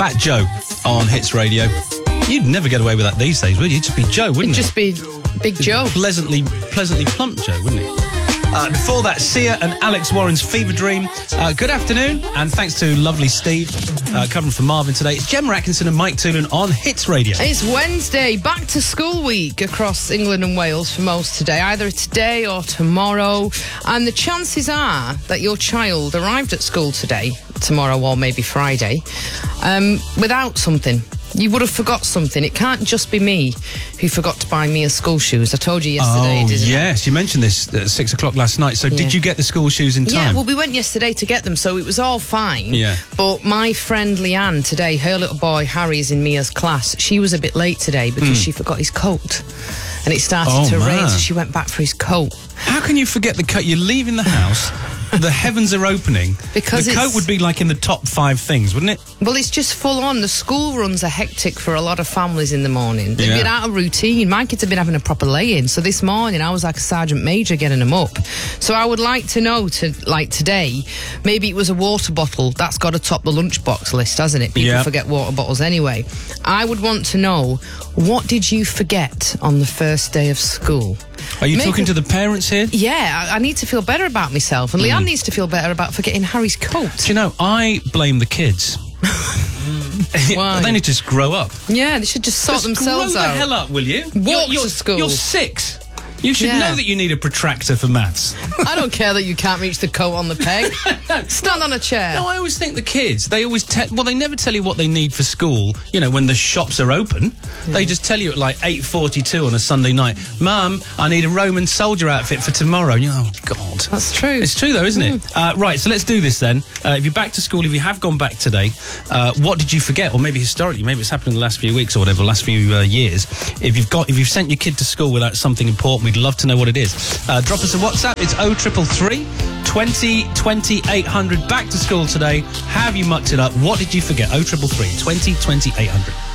Fat Joe on Hits Radio. You'd never get away with that these days, would you? It'd just be Joe, wouldn't It'd just be Big Joe. Pleasantly plump Joe, wouldn't it? Before that, Sia and Alex Warren's Fever Dream. Good afternoon, and thanks to lovely Steve covering for Marvin today. It's Gemma Atkinson and Mike Toolan on Hits Radio. It's Wednesday, back to school week across England and Wales for most today, either today or tomorrow. And the chances are that your child arrived at school today, tomorrow or maybe Friday, without something. You would have forgot something. It can't just be me who forgot to buy Mia school shoes. I told you yesterday, didn't I? Yes, you mentioned this at 6 o'clock last night. So did you get the school shoes in time? Yeah, well, we went yesterday to get them, so it was all fine. Yeah. But my friend Leanne today, her little boy Harry is in Mia's class. She was a bit late today because she forgot his coat. And it started to rain, so she went back for his coat. How can you forget the coat? You're leaving the house, the heavens are opening. Because the coat would be like in the top 5 things, wouldn't it? Well, it's just full on. The school runs are hectic for a lot of families in the morning. They've been out of routine. My kids have been having a proper lay-in. So this morning, I was like a sergeant major getting them up. So I would like to know, like today, maybe it was a water bottle. That's got to top the lunchbox list, hasn't it? People forget water bottles anyway. I would want to know, what did you forget on the first day of school? Are you talking to the parents here? Yeah, I need to feel better about myself. And Leanne needs to feel better about forgetting Harry's coat. Do you know, I blame the kids. Why? They need to just grow up. Yeah, they should just sort themselves out. Grow the hell up, will you? Walk to school. You're 6. You should know that you need a protractor for maths. I don't care that you can't reach the coat on the peg. Stand on a chair. No, I always think the kids, they always they never tell you what they need for school, you know, when the shops are open. They just tell you at like 8:42 on a Sunday night, Mum, I need a Roman soldier outfit for tomorrow. And you're, oh, God. That's true. It's true, though, isn't it? Right, so let's do this then. If you're back to school, if you have gone back today, what did you forget? Or maybe historically, maybe it's happened in the last few weeks or whatever, last few years. If you've sent your kid to school without something important, we'd love to know what it is. Drop us a WhatsApp. It's 0333 20 20 800. Back to school today. Have you mucked it up? What did you forget? 0333 20 20 800.